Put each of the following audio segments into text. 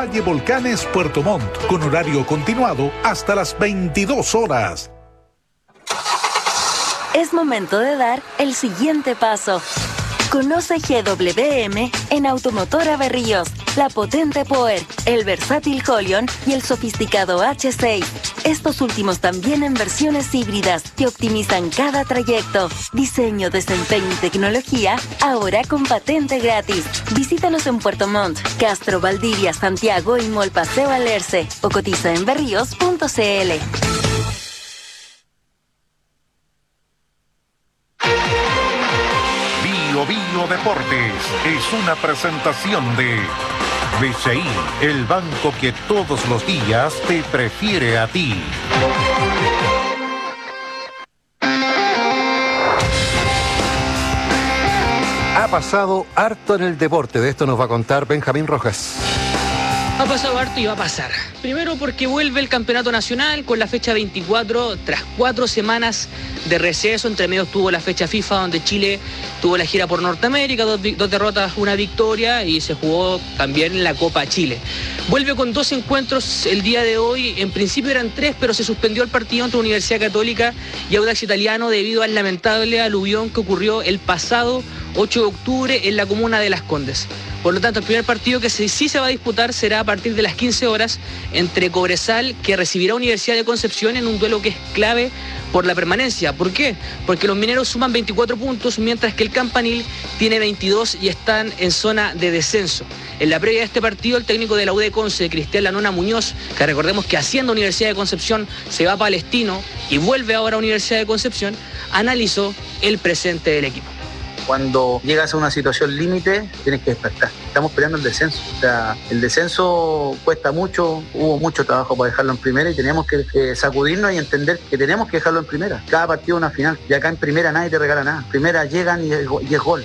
Valle Volcanes Puerto Montt, con horario continuado hasta las 22 horas. Es momento de dar el siguiente paso. Conoce GWM en Automotora Berríos, la potente Power, el versátil Holion y el sofisticado H6. Estos últimos también en versiones híbridas que optimizan cada trayecto. Diseño, desempeño y tecnología, ahora con patente gratis. Visítanos en Puerto Montt, Castro, Valdivia, Santiago y Mall Paseo Alerce o cotiza en berríos.cl. Bio Deportes es una presentación de BCI, el banco que todos los días te prefiere a ti. Ha pasado harto en el deporte, de esto nos va a contar Benjamín Rojas. Ha pasado harto y va a pasar. Primero porque vuelve el campeonato nacional con la fecha 24, tras 4 semanas de receso. Entre medio tuvo la fecha FIFA donde Chile tuvo la gira por Norteamérica, dos derrotas, una victoria, y se jugó también la Copa Chile. Vuelve con 2 encuentros el día de hoy. En principio eran 3, pero se suspendió el partido entre Universidad Católica y Audax Italiano debido al lamentable aluvión que ocurrió el pasado 8 de octubre en la comuna de Las Condes. Por lo tanto, el primer partido que sí se va a disputar será a partir de las 15 horas entre Cobresal, que recibirá Universidad de Concepción en un duelo que es clave por la permanencia. ¿Por qué? Porque los mineros suman 24 puntos, mientras que el Campanil tiene 22 y están en zona de descenso. En la previa de este partido, el técnico de la UD Conce, Cristian Lanona Muñoz, que recordemos que haciendo Universidad de Concepción se va a Palestino y vuelve ahora a Universidad de Concepción, analizó el presente del equipo. Cuando llegas a una situación límite, tienes que despertar. Estamos peleando el descenso. O sea, el descenso cuesta mucho, hubo mucho trabajo para dejarlo en primera y teníamos que sacudirnos y entender que tenemos que dejarlo en primera. Cada partido es una final. Y acá en primera nadie te regala nada. En primera llegan y es gol.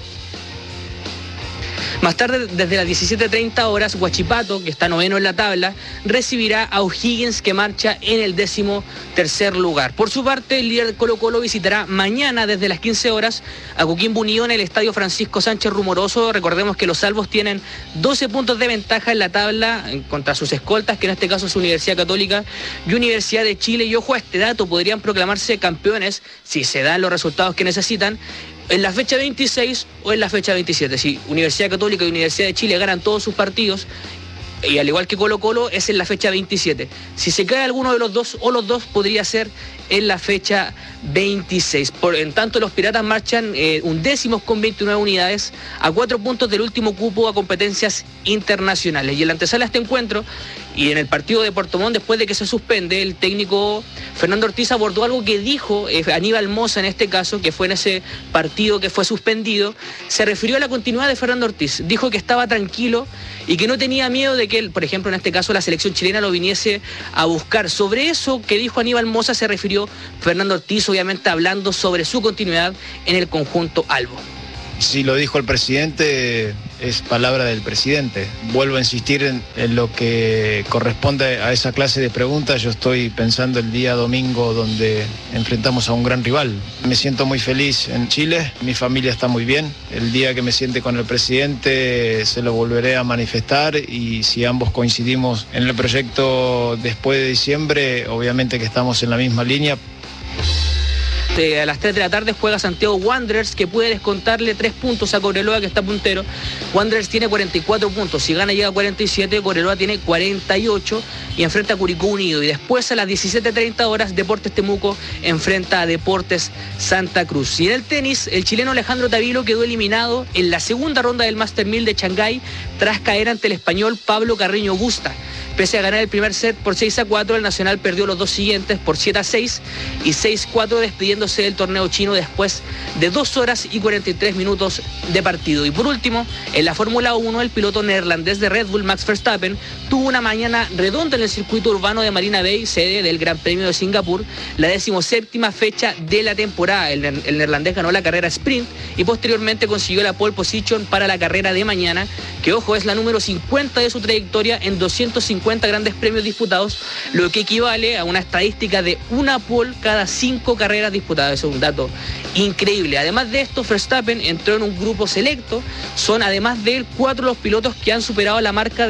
Más tarde, desde las 17:30 horas, Huachipato, que está noveno en la tabla, recibirá a O'Higgins, que marcha en el 13º lugar. Por su parte, el líder Colo-Colo visitará mañana desde las 15 horas a Coquimbo Unido en el estadio Francisco Sánchez Rumoroso. Recordemos que los salvos tienen 12 puntos de ventaja en la tabla contra sus escoltas, que en este caso es Universidad Católica y Universidad de Chile. Y ojo a este dato, podrían proclamarse campeones si se dan los resultados que necesitan en la fecha 26 o en la fecha 27. Si Universidad Católica y Universidad de Chile ganan todos sus partidos, y al igual que Colo-Colo, es en la fecha 27. Si se cae alguno de los dos o los dos, podría ser en la fecha 26. En tanto, los Piratas marchan undécimos con 29 unidades, a 4 puntos del último cupo a competencias internacionales. Y en la antesala a este encuentro, y en el partido de Puerto Montt, después de que se suspende, el técnico Fernando Ortiz abordó algo que dijo Aníbal Mosa en este caso, que fue en ese partido que fue suspendido. Se refirió a la continuidad de Fernando Ortiz. Dijo que estaba tranquilo y que no tenía miedo de que, por ejemplo, en este caso, la selección chilena lo viniese a buscar. Sobre eso que dijo Aníbal Mosa se refirió Fernando Ortiz, obviamente hablando sobre su continuidad en el conjunto albo. Si lo dijo el presidente, es palabra del presidente. Vuelvo a insistir en lo que corresponde a esa clase de preguntas. Yo estoy pensando el día domingo, donde enfrentamos a un gran rival. Me siento muy feliz en Chile, mi familia está muy bien. El día que me siente con el presidente se lo volveré a manifestar, y si ambos coincidimos en el proyecto después de diciembre, obviamente que estamos en la misma línea. A las 3 de la tarde juega Santiago Wanderers, que puede descontarle 3 puntos a Cobreloa, que está puntero. Wanderers tiene 44 puntos, si gana llega a 47, Cobreloa tiene 48 y enfrenta a Curicó Unido. Y después a las 17:30 horas, Deportes Temuco enfrenta a Deportes Santa Cruz. Y en el tenis, el chileno Alejandro Tavilo quedó eliminado en la segunda ronda del Master 1000 de Shanghái tras caer ante el español Pablo Carreño Busta. Pese a ganar el primer set por 6-4, el Nacional perdió los 2 siguientes por 7-6 y 6-4, despidiéndose del torneo chino después de 2 horas y 43 minutos de partido. Y por último, en la Fórmula 1, el piloto neerlandés de Red Bull, Max Verstappen, tuvo una mañana redonda en el circuito urbano de Marina Bay, sede del Gran Premio de Singapur, la 17ª fecha de la temporada. El neerlandés ganó la carrera sprint y posteriormente consiguió la pole position para la carrera de mañana, que, ojo, es la número 50 de su trayectoria en 250 grandes premios disputados, lo que equivale a una estadística de una pole cada 5 carreras disputadas. Eso es un dato increíble. Además de esto, Verstappen entró en un grupo selecto. Son, además de él, 4 los pilotos que han superado la marca